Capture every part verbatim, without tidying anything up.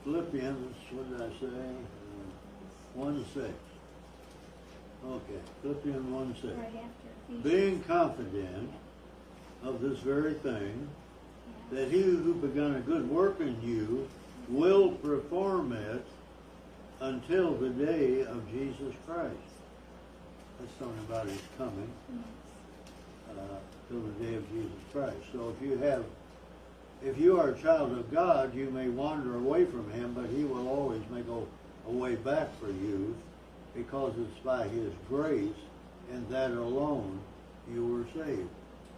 Philippians, what did I say? Uh, one six. Okay, Philippians one six. Right after. Being confident of this very thing, that he who begun a good work in you will perform it until the day of Jesus Christ. That's talking about his coming, uh, till the day of Jesus Christ. So if you have, if you are a child of God, you may wander away from him, but he will always make a, a way back for you, because it's by his grace and that alone you were saved.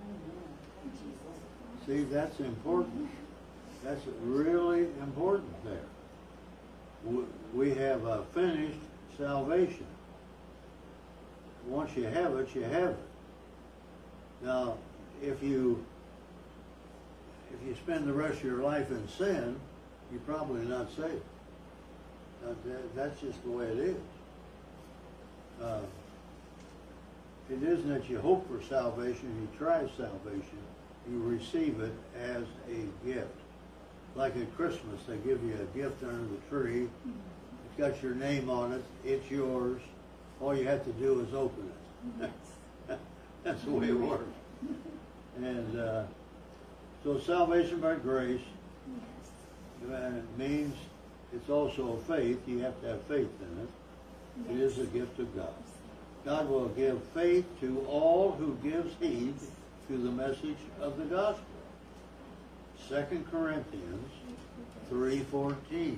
See, that's important. That's really important there. We have a finished salvation. Once you have it, you have it. Now, if you if you spend the rest of your life in sin, you're probably not saved. That, that's just the way it is. Uh, it isn't that you hope for salvation, you try salvation. You receive it as a gift. Like at Christmas, they give you a gift under the tree. It's got your name on it. It's yours. All you have to do is open it. That's the way it works. And uh, so salvation by grace, and it means it's also a faith. You have to have faith in it. It is a gift of God. God will give faith to all who gives heed to the message of the gospel. Second Corinthians three fourteen.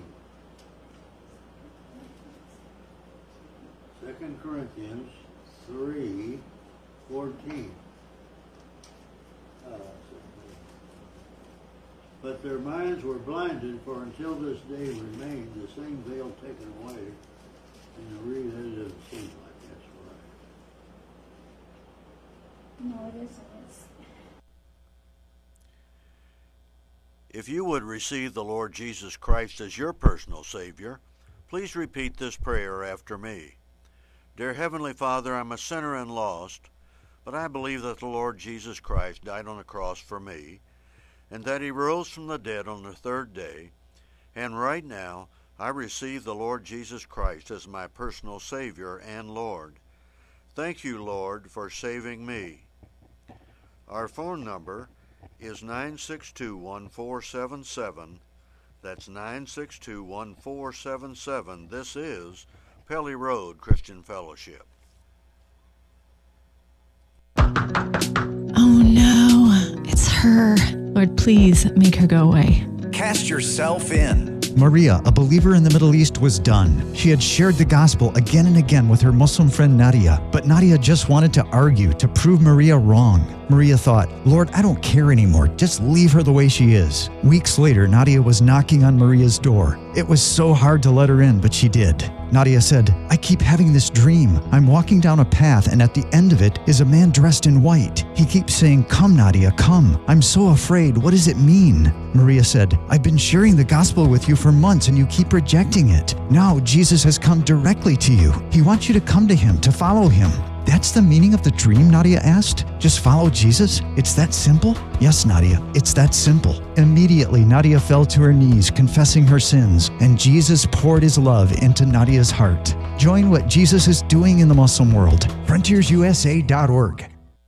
Second Corinthians three fourteen. Uh, but their minds were blinded, for until this day remained the same veil taken away. And you read it, it doesn't seem like that's right. No, it isn't. It's... If you would receive the Lord Jesus Christ as your personal Savior, please repeat this prayer after me. Dear Heavenly Father, I'm a sinner and lost, but I believe that the Lord Jesus Christ died on the cross for me, and that he rose from the dead on the third day, and right now I receive the Lord Jesus Christ as my personal Savior and Lord. Thank you, Lord, for saving me. Our phone number is nine six two, one four seven seven. That's nine six two, one four seven seven. This is Pelly Road Christian Fellowship. Oh no, it's her. Lord, please make her go away. Cast yourself in. Maria, a believer in the Middle East, was done. She had shared the gospel again and again with her Muslim friend Nadia, but Nadia just wanted to argue, to prove Maria wrong. Maria thought, Lord, I don't care anymore. Just leave her the way she is. Weeks later, Nadia was knocking on Maria's door. It was so hard to let her in, but she did. Nadia said, I keep having this dream. I'm walking down a path, and at the end of it is a man dressed in white. He keeps saying, come, Nadia, come. I'm so afraid. What does it mean? Maria said, I've been sharing the gospel with you for months, and you keep rejecting it. Now Jesus has come directly to you. He wants you to come to him, to follow him. That's the meaning of the dream, Nadia asked? Just follow Jesus? It's that simple? Yes, Nadia, it's that simple. Immediately, Nadia fell to her knees, confessing her sins, and Jesus poured his love into Nadia's heart. Join what Jesus is doing in the Muslim world. frontiers u s a dot org.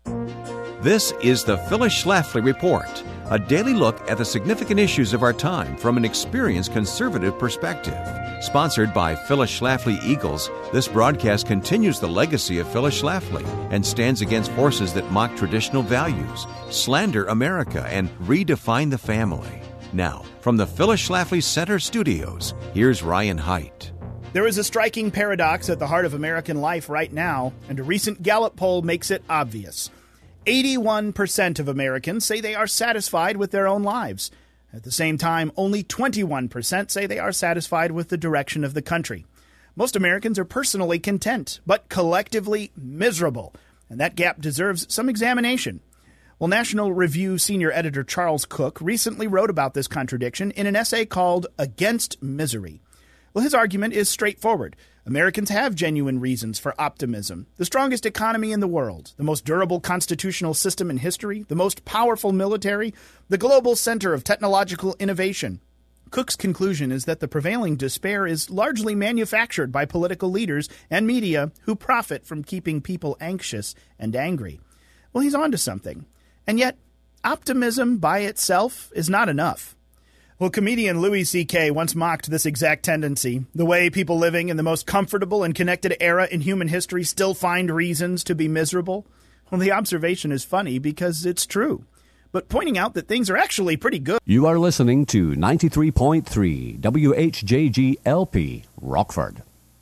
This is the Phyllis Schlafly Report, a daily look at the significant issues of our time from an experienced conservative perspective. Sponsored by Phyllis Schlafly Eagles, this broadcast continues the legacy of Phyllis Schlafly and stands against forces that mock traditional values, slander America, and redefine the family. Now, from the Phyllis Schlafly Center Studios, here's Ryan Haidt. There is a striking paradox at the heart of American life right now, and a recent Gallup poll makes it obvious. eighty-one percent of Americans say they are satisfied with their own lives. At the same time, only twenty-one percent say they are satisfied with the direction of the country. Most Americans are personally content, but collectively miserable, and that gap deserves some examination. Well, National Review senior editor Charles Cook recently wrote about this contradiction in an essay called Against Misery. Well, his argument is straightforward. Americans have genuine reasons for optimism. The strongest economy in the world, the most durable constitutional system in history, the most powerful military, the global center of technological innovation. Cook's conclusion is that the prevailing despair is largely manufactured by political leaders and media who profit from keeping people anxious and angry. Well, he's onto something. And yet, optimism by itself is not enough. Well, comedian Louis C K once mocked this exact tendency, the way people living in the most comfortable and connected era in human history still find reasons to be miserable. Well, the observation is funny because it's true, but pointing out that things are actually pretty good. You are listening to ninety-three point three W H J G L P, Rockford.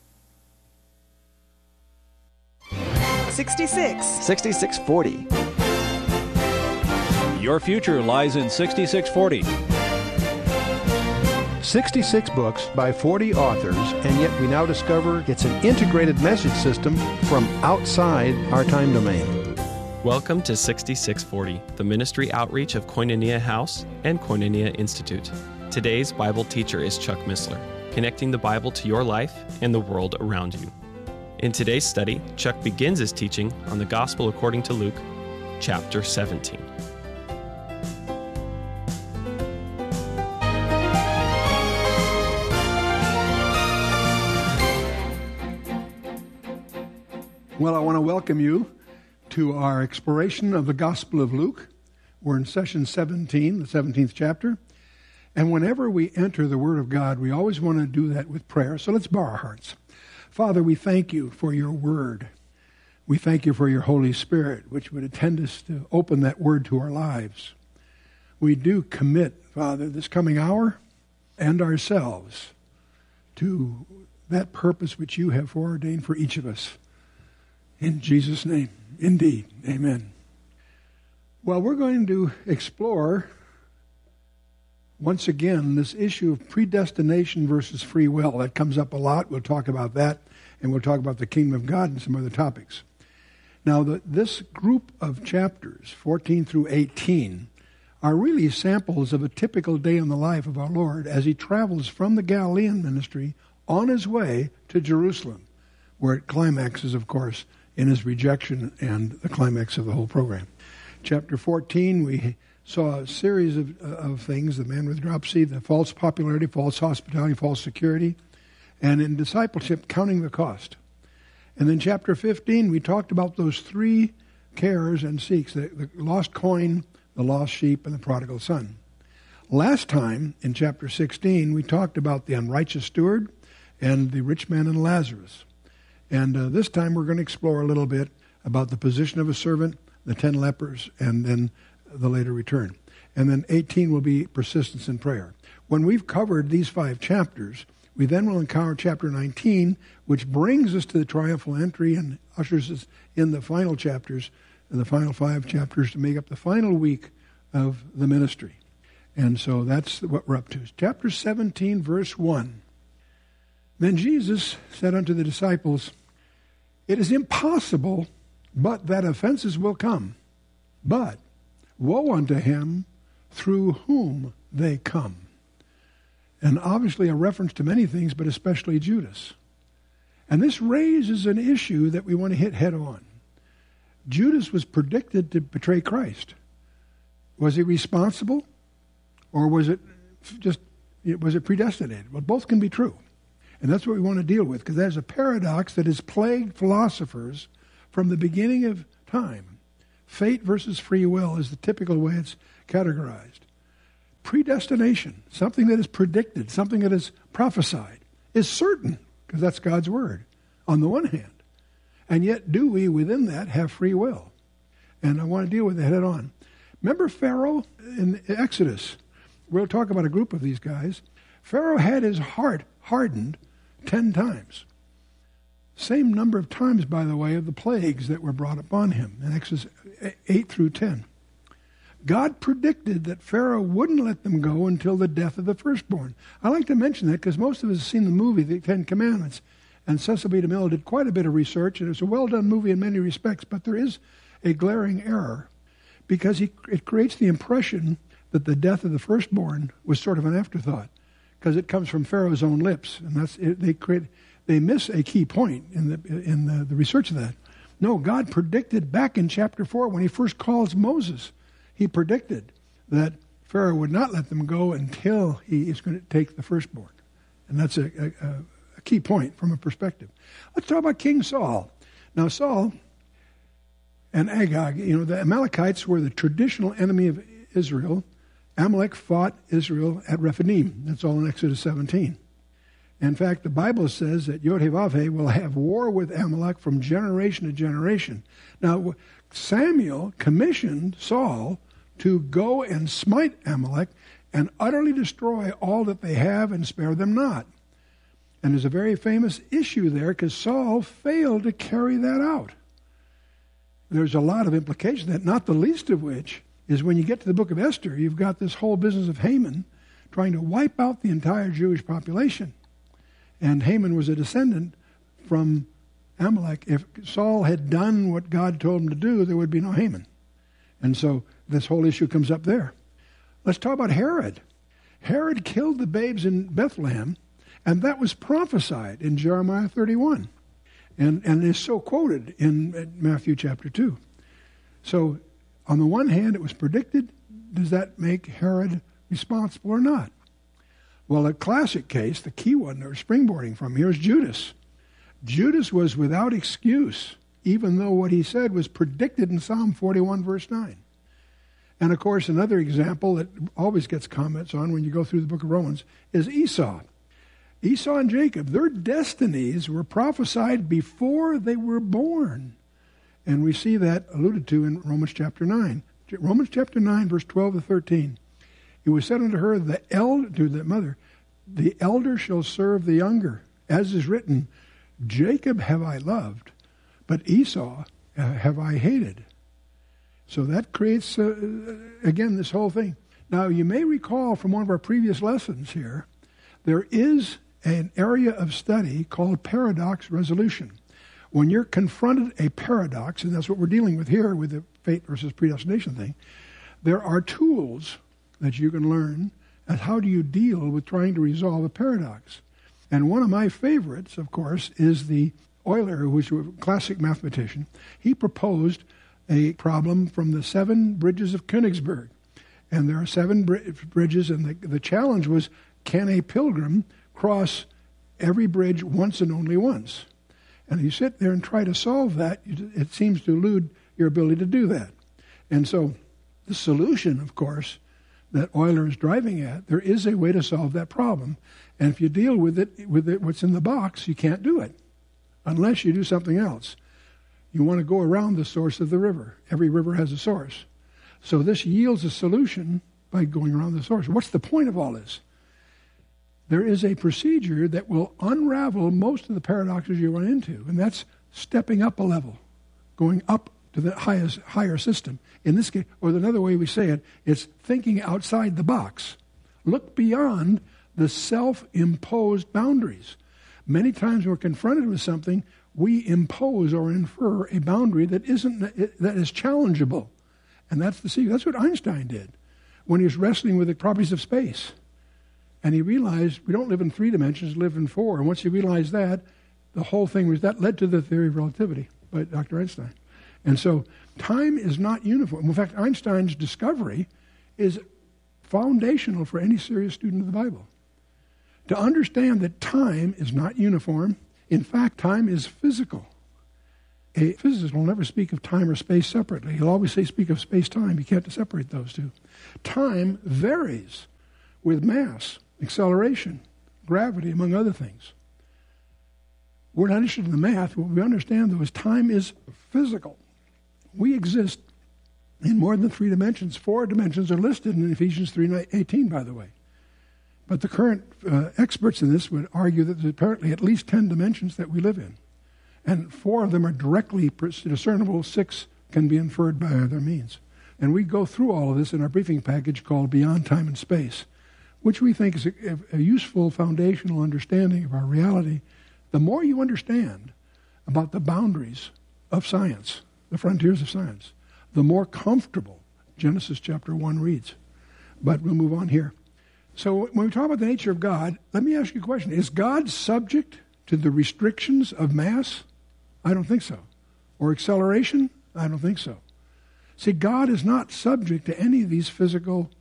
sixty-six. sixty-six forty. Your future lies in sixty-six forty. sixty-six books by forty authors, and yet we now discover it's an integrated message system from outside our time domain. Welcome to sixty-six forty, the ministry outreach of Koinonia House and Koinonia Institute. Today's Bible teacher is Chuck Missler, connecting the Bible to your life and the world around you. In today's study, Chuck begins his teaching on the Gospel according to Luke, chapter seventeen. Well, I want to welcome you to our exploration of the Gospel of Luke. We're in session seventeen, the seventeenth chapter. And whenever we enter the Word of God, we always want to do that with prayer. So let's bow our hearts. Father, we thank you for your Word. We thank you for your Holy Spirit, which would attend us to open that Word to our lives. We do commit, Father, this coming hour and ourselves to that purpose which you have foreordained for each of us. In Jesus' name, indeed, amen. Well, we're going to explore, once again, this issue of predestination versus free will. That comes up a lot. We'll talk about that, and we'll talk about the kingdom of God and some other topics. Now, the, this group of chapters, fourteen through eighteen, are really samples of a typical day in the life of our Lord as he travels from the Galilean ministry on his way to Jerusalem, where it climaxes, of course, in his rejection and the climax of the whole program. Chapter fourteen, we saw a series of, uh, of things, the man with dropsy, the false popularity, false hospitality, false security, and in discipleship, counting the cost. And then chapter fifteen, we talked about those three cares and seeks, the, the lost coin, the lost sheep, and the prodigal son. Last time, in chapter sixteen, we talked about the unrighteous steward and the rich man and Lazarus. And uh, this time we're going to explore a little bit about the position of a servant, the ten lepers, and then the later return. And then eighteen will be persistence in prayer. When we've covered these five chapters, we then will encounter chapter nineteen, which brings us to the triumphal entry and ushers us in the final chapters, in the final five chapters to make up the final week of the ministry. And so that's what we're up to. Chapter seventeen, verse one. Then Jesus said unto the disciples, it is impossible but that offenses will come. But woe unto him through whom they come. And obviously a reference to many things, but especially Judas. And this raises an issue that we want to hit head on. Judas was predicted to betray Christ. Was he responsible? Or was it just, was it predestinated? Well, both can be true. And that's what we want to deal with, because there's a paradox that has plagued philosophers from the beginning of time. Fate versus free will is the typical way it's categorized. Predestination, something that is predicted, something that is prophesied, is certain, because that's God's word, on the one hand. And yet, do we, within that, have free will? And I want to deal with it head on. Remember Pharaoh in Exodus? We'll talk about a group of these guys. Pharaoh had his heart hardened ten times. Same number of times, by the way, of the plagues that were brought upon him in Exodus eight through ten. God predicted that Pharaoh wouldn't let them go until the death of the firstborn. I like to mention that because most of us have seen the movie, The Ten Commandments, and Cecil B. DeMille did quite a bit of research, and it's a well-done movie in many respects, but there is a glaring error because he, it creates the impression that the death of the firstborn was sort of an afterthought, because it comes from Pharaoh's own lips, and that's it, they create they miss a key point in the in the, the research of that. No, God predicted back in chapter four when he first calls Moses, he predicted that Pharaoh would not let them go until he is going to take the firstborn. And that's a, a, a key point from a perspective. Let's talk about King Saul. Now, Saul and Agag, you know, the Amalekites were the traditional enemy of Israel. Amalek fought Israel at Rephidim. That's all in Exodus seventeen. In fact, the Bible says that Yod-Heh-Vav-Heh will have war with Amalek from generation to generation. Now, Samuel commissioned Saul to go and smite Amalek and utterly destroy all that they have and spare them not. And there's a very famous issue there because Saul failed to carry that out. There's a lot of implications, that not the least of which is when you get to the book of Esther, you've got this whole business of Haman trying to wipe out the entire Jewish population. And Haman was a descendant from Amalek. If Saul had done what God told him to do, there would be no Haman. And so this whole issue comes up there. Let's talk about Herod. Herod killed the babes in Bethlehem, and that was prophesied in Jeremiah thirty-one. And, and is so quoted in Matthew chapter two. So on the one hand, it was predicted. Does that make Herod responsible or not? Well, a classic case, the key one that we're springboarding from here is Judas. Judas was without excuse, even though what he said was predicted in Psalm forty-one, verse nine. And, of course, another example that always gets comments on when you go through the book of Romans is Esau. Esau and Jacob, their destinies were prophesied before they were born. And we see that alluded to in Romans chapter nine. Romans chapter nine, verse twelve to thirteen. It was said unto her, the eld- to the mother, the elder shall serve the younger. As is written, Jacob have I loved, but Esau have I hated. So that creates, uh, again, this whole thing. Now, you may recall from one of our previous lessons here, there is an area of study called paradox resolution. When you're confronted a paradox, and that's what we're dealing with here with the fate versus predestination thing, there are tools that you can learn at how do you deal with trying to resolve a paradox. And one of my favorites, of course, is the Euler, who was a classic mathematician. He proposed a problem from the seven bridges of Königsberg. And there are seven bri- bridges, and the, the challenge was, can a pilgrim cross every bridge once and only once? And if you sit there and try to solve that, it seems to elude your ability to do that. And so the solution, of course, that Euler is driving at, there is a way to solve that problem. And if you deal with it, with it, what's in the box, you can't do it unless you do something else. You want to go around the source of the river. Every river has a source. So this yields a solution by going around the source. What's the point of all this? There is a procedure that will unravel most of the paradoxes you run into, and that's stepping up a level, going up to the highest, higher system. In this case, or another way we say it, it's thinking outside the box. Look beyond the self-imposed boundaries. Many times we're confronted with something, we impose or infer a boundary that isn't, that is challengeable. And that's the secret. That's what Einstein did when he was wrestling with the properties of space. And he realized we don't live in three dimensions, live in four. And once he realized that, the whole thing was, that led to the theory of relativity by Doctor Einstein. And so time is not uniform. In fact, Einstein's discovery is foundational for any serious student of the Bible. To understand that time is not uniform, in fact, time is physical. A physicist will never speak of time or space separately. He'll always say speak of space-time. You can't separate those two. Time varies with mass, acceleration, gravity, among other things. We're not interested in the math. What we understand, though, is time is physical. We exist in more than three dimensions. Four dimensions are listed in Ephesians three eighteen, by the way. But the current uh, experts in this would argue that there's apparently at least ten dimensions that we live in. And four of them are directly discernible. Six can be inferred by other means. And we go through all of this in our briefing package called Beyond Time and Space, which we think is a, a useful foundational understanding of our reality. The more you understand about the boundaries of science, the frontiers of science, the more comfortable Genesis chapter one reads. But we'll move on here. So when we talk about the nature of God, let me ask you a question. Is God subject to the restrictions of mass? I don't think so. Or acceleration? I don't think so. See, God is not subject to any of these physical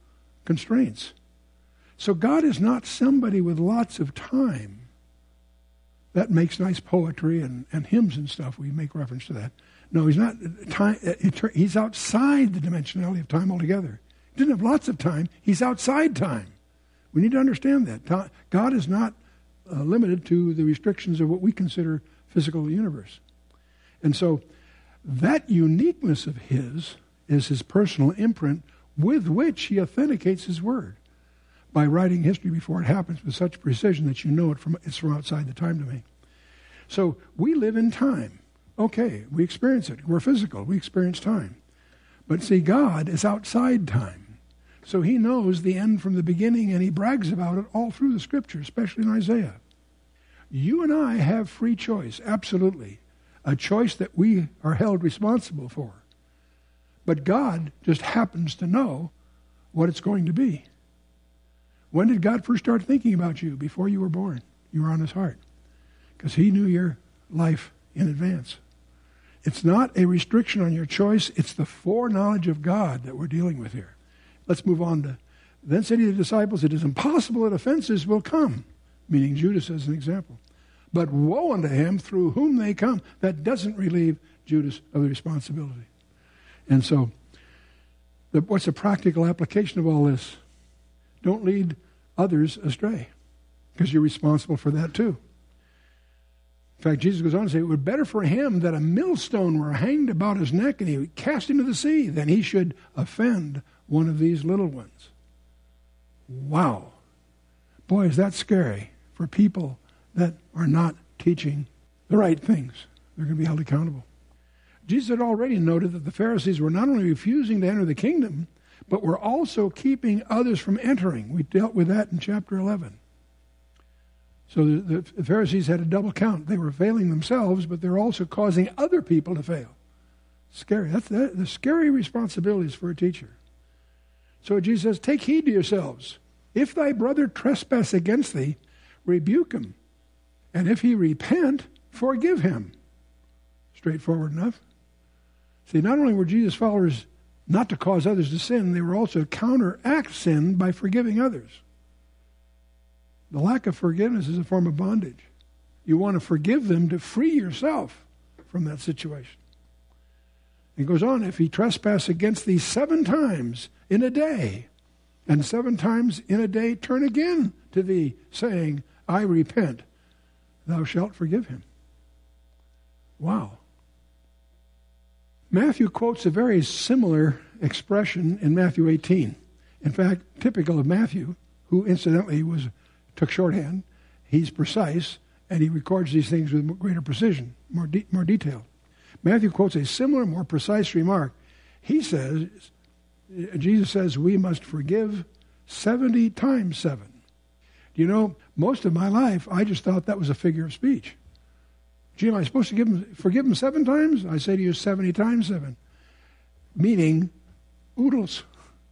constraints. So God is not somebody with lots of time that makes nice poetry and, and hymns and stuff. We make reference to that. No, he's not. Time, he's outside the dimensionality of time altogether. He didn't have lots of time. He's outside time. We need to understand that. God is not uh, limited to the restrictions of what we consider physical universe. And so that uniqueness of his is his personal imprint with which he authenticates his word by writing history before it happens with such precision that you know it from, it's from outside the time domain. So we live in time. Okay, we experience it. We're physical. We experience time. But see, God is outside time. So he knows the end from the beginning, and he brags about it all through the Scripture, especially in Isaiah. You and I have free choice, absolutely. A choice that we are held responsible for. But God just happens to know what it's going to be. When did God first start thinking about you? Before you were born. You were on his heart. Because he knew your life in advance. It's not a restriction on your choice. It's the foreknowledge of God that we're dealing with here. Let's move on to, then said he to the disciples, it is impossible that offenses will come. Meaning Judas as an example. But woe unto him through whom they come. That doesn't relieve Judas of the responsibility. And so, the, what's the practical application of all this? Don't lead others astray, because you're responsible for that too. In fact, Jesus goes on to say, it would be better for him that a millstone were hanged about his neck and he would cast into the sea than he should offend one of these little ones. Wow. Boy, is that scary for people that are not teaching the right things. They're going to be held accountable. Jesus had already noted that the Pharisees were not only refusing to enter the kingdom, but were also keeping others from entering. We dealt with that in chapter eleven. So the, the Pharisees had a double count. They were failing themselves, but they were also causing other people to fail. Scary. That's the, the scary responsibilities for a teacher. So Jesus says, take heed to yourselves. If thy brother trespass against thee, rebuke him. And if he repent, forgive him. Straightforward enough. See, not only were Jesus' followers not to cause others to sin, they were also to counteract sin by forgiving others. The lack of forgiveness is a form of bondage. You want to forgive them to free yourself from that situation. It goes on, if he trespass against thee seven times in a day, and seven times in a day turn again to thee, saying, I repent, thou shalt forgive him. Wow. Matthew quotes a very similar expression in Matthew eighteen. In fact, typical of Matthew, who incidentally was took shorthand. He's precise, and he records these things with greater precision, more de- more detail. Matthew quotes a similar, more precise remark. He says, Jesus says, we must forgive seventy times seven. You know, most of my life, I just thought that was a figure of speech. Gee, am I supposed to give him, forgive him seven times? I say to you, seventy times seven. Meaning, oodles.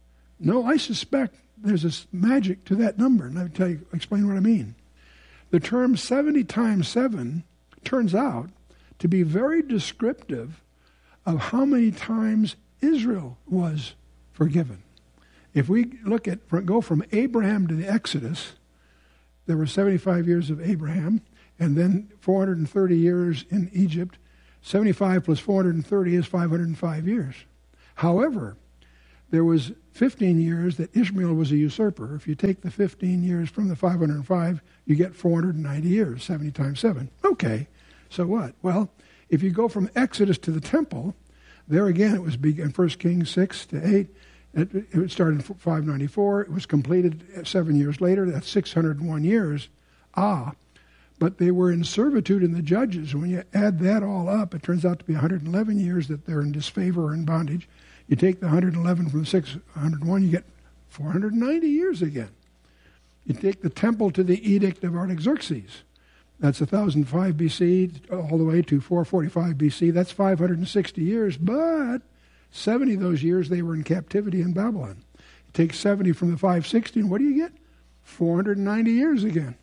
No, I suspect there's a magic to that number, and I'll tell you, explain what I mean. The term seventy times seven turns out to be very descriptive of how many times Israel was forgiven. If we look at, go from Abraham to the Exodus, there were seventy-five years of Abraham, and then four hundred thirty years in Egypt. seventy-five plus four hundred thirty is five hundred five years. However, there was fifteen years that Ishmael was a usurper. If you take the fifteen years from the five hundred five, you get four hundred ninety years, seventy times seven. Okay, so what? Well, if you go from Exodus to the temple, there again it was in First Kings six to eight. It, it started in five ninety-four. It was completed seven years later. That's six hundred one years. Ah, but they were in servitude in the judges. When you add that all up, it turns out to be one hundred eleven years that they're in disfavor or in bondage. You take the one hundred eleven from the six hundred one, you get four hundred ninety years again. You take the temple to the Edict of Artaxerxes. That's one thousand five B C all the way to four forty-five B C. That's five hundred sixty years, but seventy of those years they were in captivity in Babylon. You take seventy from the five sixty, and what do you get? four hundred ninety years again.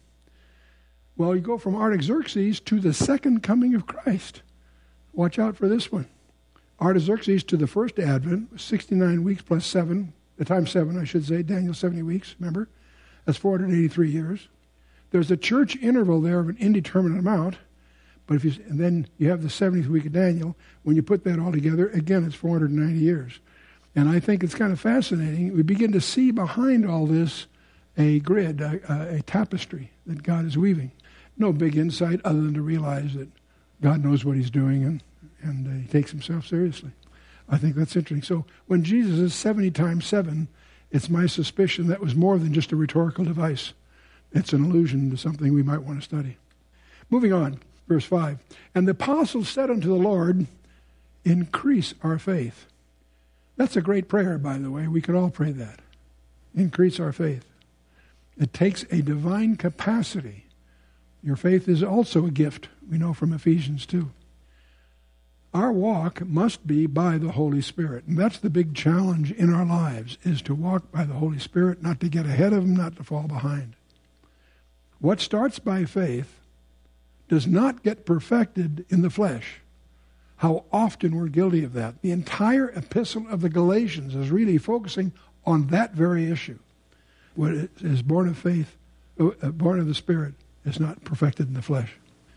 Well, you go from Artaxerxes to the second coming of Christ. Watch out for this one. Artaxerxes to the first advent was sixty-nine weeks plus seven, the times seven, I should say, Daniel seventy weeks, remember? That's four hundred eighty-three years. There's a church interval there of an indeterminate amount, but if you and then you have the seventieth week of Daniel. When you put that all together, again, it's four hundred ninety years. And I think it's kind of fascinating. We begin to see behind all this a grid, a, a tapestry that God is weaving. No big insight other than to realize that God knows what he's doing and, and uh, he takes himself seriously. I think that's interesting. So when Jesus is seventy times seven, it's my suspicion that was more than just a rhetorical device. It's an allusion to something we might want to study. Moving on, verse five. And the apostles said unto the Lord, increase our faith. That's a great prayer, by the way. We could all pray that. Increase our faith. It takes a divine capacity. Your faith is also a gift, we know from Ephesians two. Our walk must be by the Holy Spirit. And that's the big challenge in our lives, is to walk by the Holy Spirit, not to get ahead of him, not to fall behind. What starts by faith does not get perfected in the flesh. How often we're guilty of that. The entire epistle of the Galatians is really focusing on that very issue. What is born of faith, born of the Spirit, is not perfected in the flesh.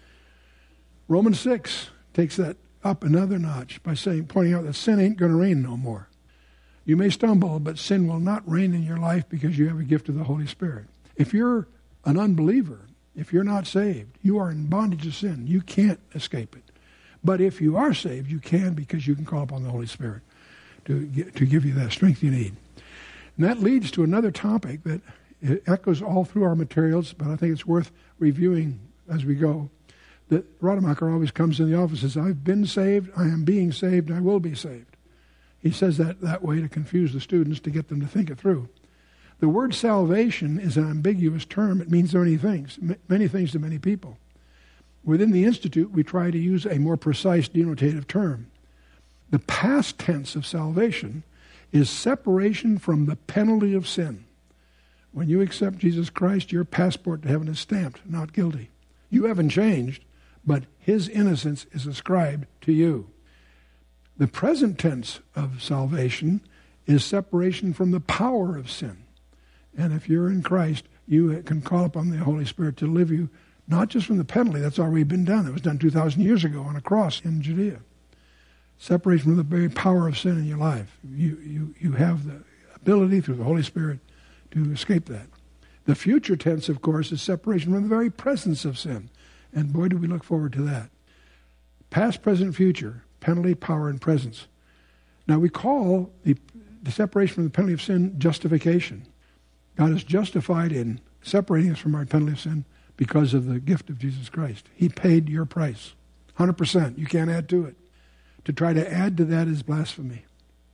Romans six takes that up another notch by saying, pointing out that sin ain't going to reign no more. You may stumble, but sin will not reign in your life because you have a gift of the Holy Spirit. If you're an unbeliever, if you're not saved, you are in bondage of sin. You can't escape it. But if you are saved, you can, because you can call upon the Holy Spirit to, to give you that strength you need. And that leads to another topic that echoes all through our materials, but I think it's worth reviewing as we go. That Rademacher always comes in the office and says, I've been saved, I am being saved, I will be saved. He says that that way to confuse the students, to get them to think it through. The word salvation is an ambiguous term. It means many things, many things to many people. Within the Institute, we try to use a more precise denotative term. The past tense of salvation is separation from the penalty of sin. When you accept Jesus Christ, your passport to heaven is stamped, not guilty. You haven't changed, but his innocence is ascribed to you. The present tense of salvation is separation from the power of sin. And if you're in Christ, you can call upon the Holy Spirit to deliver you, not just from the penalty, that's already been done. It was done two thousand years ago on a cross in Judea. Separation from the very power of sin in your life. You, you, you have the ability through the Holy Spirit to escape that. The future tense, of course, is separation from the very presence of sin. And boy, do we look forward to that. Past, present, future, penalty, power, and presence. Now, we call the, the separation from the penalty of sin justification. God is justified in separating us from our penalty of sin because of the gift of Jesus Christ. He paid your price, one hundred percent. You can't add to it. To try to add to that is blasphemy.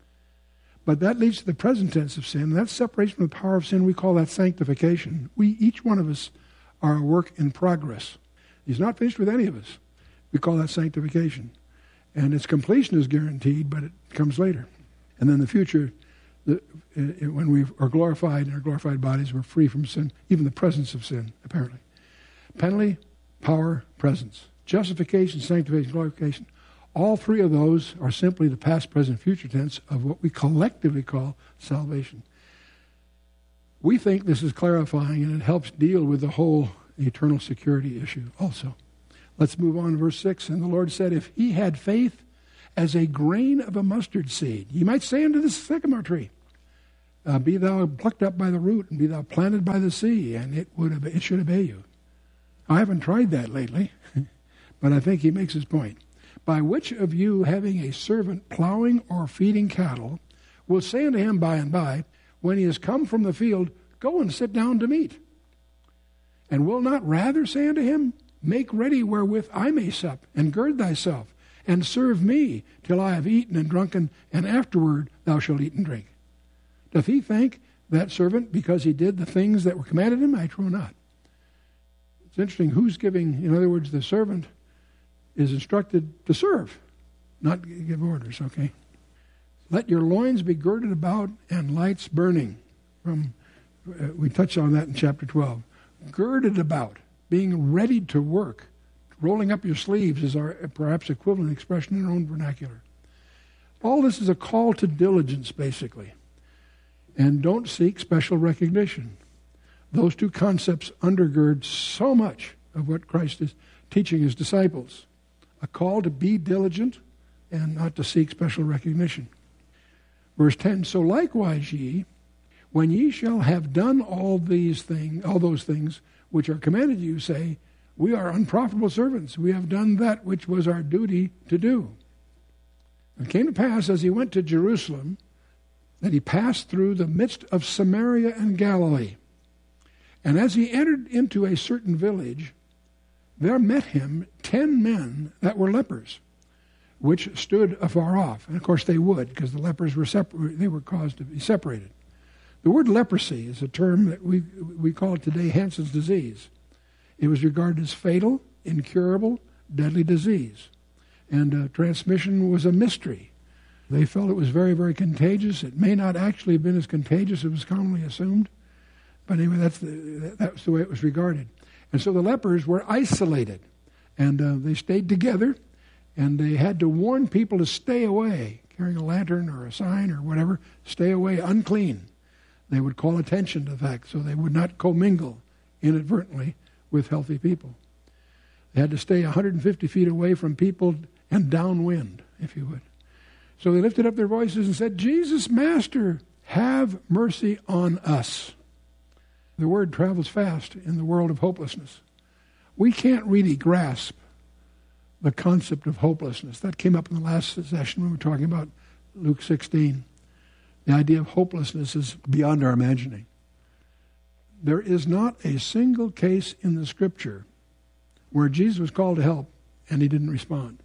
But that leads to the present tense of sin. That separation from the power of sin, we call that sanctification. We, each one of us, are a work in progress. He's not finished with any of us. We call that sanctification. And its completion is guaranteed, but it comes later. And then the future, the, uh, when we are glorified in our glorified bodies, we're free from sin, even the presence of sin, apparently. Penalty, power, presence. Justification, sanctification, glorification. All three of those are simply the past, present, future tense of what we collectively call salvation. We think this is clarifying, and it helps deal with the whole eternal security issue also. Let's move on to verse six. And the Lord said, if he had faith as a grain of a mustard seed, you might say unto this sycamore tree, uh, be thou plucked up by the root, and be thou planted by the sea, and it would obey, it should obey you. I haven't tried that lately, but I think he makes his point. By which of you, having a servant plowing or feeding cattle, will say unto him by and by, when he is come from the field, go and sit down to meat? And will not rather say unto him, make ready wherewith I may sup, and gird thyself, and serve me till I have eaten and drunken, and afterward thou shalt eat and drink? Doth he thank that servant because he did the things that were commanded him? I trow not. It's interesting who's giving, in other words, the servant is instructed to serve, not give orders, okay? Let your loins be girded about and lights burning. From uh, we touched on that in chapter twelve. Girded about, being ready to work. Rolling up your sleeves is our perhaps equivalent expression in our own vernacular. All this is a call to diligence, basically. and don't seek special recognition. Those two concepts undergird so much of what Christ is teaching his disciples. A call to be diligent and not to seek special recognition. Verse ten, so likewise ye, when ye shall have done all these things, all those things which are commanded you, say, we are unprofitable servants. We have done that which was our duty to do. It came to pass, as he went to Jerusalem, that he passed through the midst of Samaria and Galilee. And as he entered into a certain village, there met him ten men that were lepers, which stood afar off. And of course they would, because the lepers were separ- they were caused to be separated. The word leprosy is a term that we we call it today Hansen's disease. It was regarded as fatal, incurable, deadly disease. And uh, transmission was a mystery. They felt it was very, very contagious. It may not actually have been as contagious as was commonly assumed. But anyway, that's the, that's the way it was regarded. And so the lepers were isolated. And uh, they stayed together. And they had to warn people to stay away, carrying a lantern or a sign or whatever, stay away, unclean. They would call attention to the fact so they would not commingle inadvertently with healthy people. They had to stay one hundred fifty feet away from people and downwind, if you would. So they lifted up their voices and said, Jesus, Master, have mercy on us. The word travels fast in the world of hopelessness. We can't really grasp the concept of hopelessness. That came up in the last session when we were talking about Luke sixteen. The idea of hopelessness is beyond our imagining. There is not a single case in the Scripture where Jesus was called to help and he didn't respond.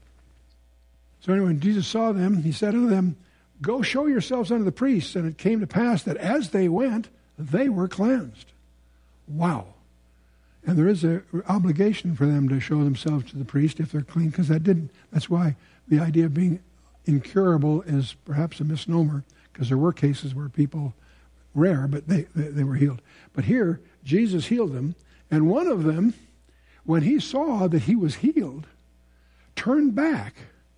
So anyway, when Jesus saw them, he said unto them, go show yourselves unto the priests. And it came to pass that as they went, they were cleansed. Wow. And there is an obligation for them to show themselves to the priest if they're clean, because that didn't. That's why the idea of being incurable is perhaps a misnomer, because there were cases where people, rare, but they, they, they were healed. But here, Jesus healed them, and one of them, when he saw that he was healed, turned back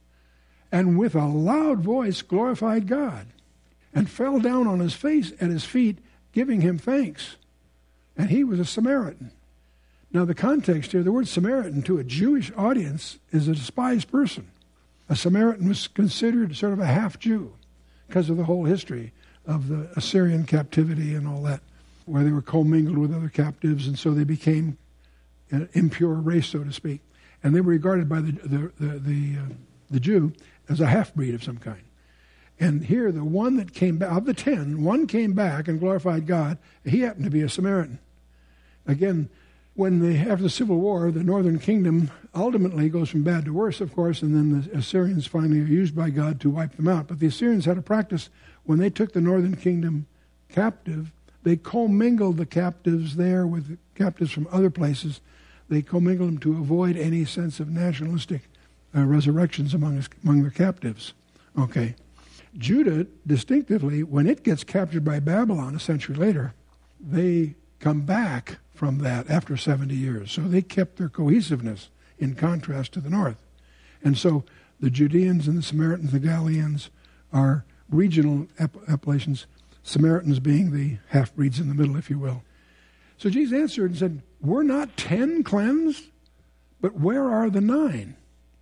and with a loud voice glorified God and fell down on his face at his feet, giving him thanks. And he was a Samaritan. Now, the context here, the word Samaritan to a Jewish audience is a despised person. A Samaritan was considered sort of a half-Jew because of the whole history of the Assyrian captivity and all that, where they were commingled with other captives, and so they became an impure race, so to speak. And they were regarded by the the the, the, uh, the Jew as a half-breed of some kind. And here, the one that came back, of the ten, one came back and glorified God. He happened to be a Samaritan. Again, when they, after the Civil War, the northern kingdom ultimately goes from bad to worse, of course, and then the Assyrians finally are used by God to wipe them out. But the Assyrians had a practice, when they took the northern kingdom captive, they commingled the captives there with captives from other places. They commingled them to avoid any sense of nationalistic uh, resurrections among, among their captives. Okay. Judah, distinctively, when it gets captured by Babylon a century later, they come back from that after seventy years. So they kept their cohesiveness in contrast to the north. And so the Judeans and the Samaritans, the Galileans, are regional app- appellations, Samaritans being the half-breeds in the middle, if you will. So Jesus answered and said, were not ten cleansed? But where are the nine?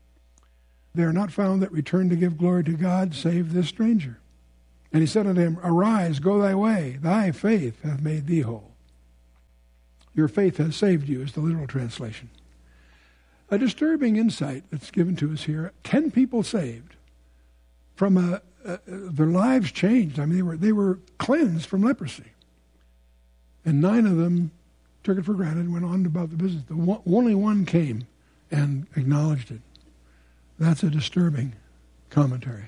They are not found that return to give glory to God, save this stranger. And he said unto him, arise, go thy way, thy faith hath made thee whole. Your faith has saved you, is the literal translation. A disturbing insight that's given to us here. Ten people saved from a, a, their lives changed. I mean, they were they were cleansed from leprosy. And nine of them took it for granted and went on about the business. The one, only one came and acknowledged it. That's a disturbing commentary.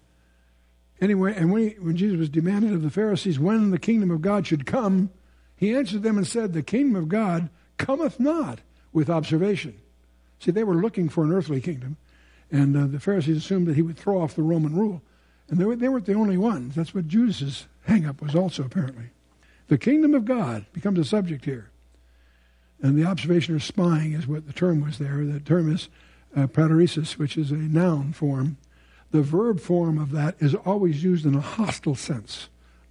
Anyway, and when, he, when Jesus was demanded of the Pharisees when the kingdom of God should come, he answered them and said, the kingdom of God cometh not with observation. See, they were looking for an earthly kingdom, and uh, the Pharisees assumed that he would throw off the Roman rule. And they, were, they weren't the only ones. That's what Judas's hang-up was also, apparently. The kingdom of God becomes a subject here. And the observation or spying is what the term was there. The term is uh, pateresis, which is a noun form. The verb form of that is always used in a hostile sense,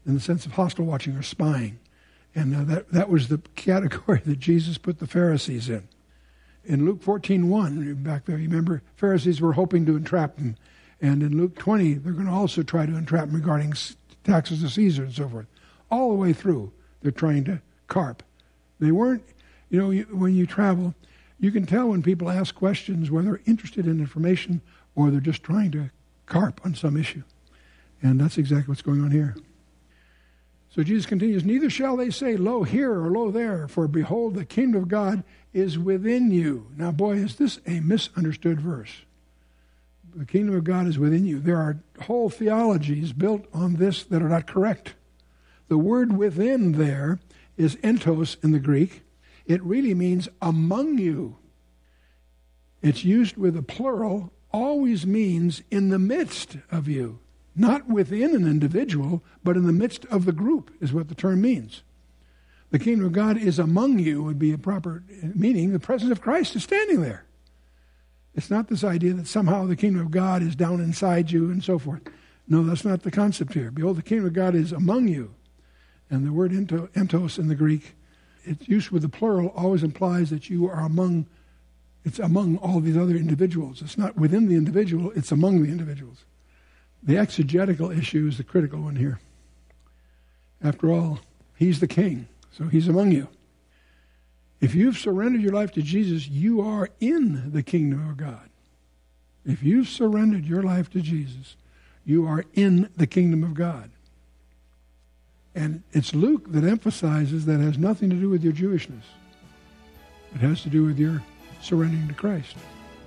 in the sense of hostile watching or spying. And uh, that, that was the category that Jesus put the Pharisees in. In Luke fourteen one, back there, you remember, Pharisees were hoping to entrap them. And in Luke twenty, they're going to also try to entrap them regarding taxes to Caesar and so forth. All the way through, they're trying to carp. They weren't, you know, you, when you travel, you can tell when people ask questions whether they're interested in information or they're just trying to carp on some issue. And that's exactly what's going on here. So Jesus continues, neither shall they say, lo here or lo there, for behold, the kingdom of God is within you. Now, boy, is this a misunderstood verse. The kingdom of God is within you. There are whole theologies built on this that are not correct. The word within there is entos in the Greek. It really means among you. It's used with a plural, always means in the midst of you. Not within an individual, but in the midst of the group is what the term means. The kingdom of God is among you would be a proper meaning. The presence of Christ is standing there. It's not this idea that somehow the kingdom of God is down inside you and so forth. No, that's not the concept here. Behold, the kingdom of God is among you. And the word ento, entos in the Greek, its use with the plural always implies that you are among, it's among all these other individuals. It's not within the individual, it's among the individuals. The exegetical issue is the critical one here. After all, he's the king, so he's among you. If you've surrendered your life to Jesus, you are in the kingdom of God. If you've surrendered your life to Jesus, you are in the kingdom of God. And it's Luke that emphasizes that has nothing to do with your Jewishness. It has to do with your surrendering to Christ.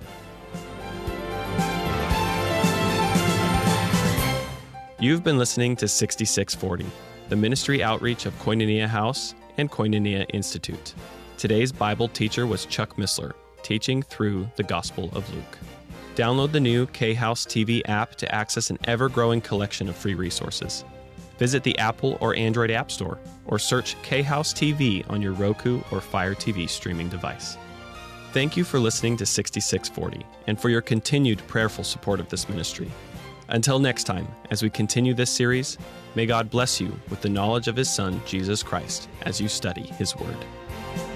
You've been listening to sixty-six forty, the ministry outreach of Koinonia House and Koinonia Institute. Today's Bible teacher was Chuck Missler, teaching through the Gospel of Luke. Download the new K-House T V app to access an ever-growing collection of free resources. Visit the Apple or Android App Store, or search K-House T V on your Roku or Fire T V streaming device. Thank you for listening to sixty-six forty, and for your continued prayerful support of this ministry. Until next time, as we continue this series, may God bless you with the knowledge of His Son, Jesus Christ, as you study His Word.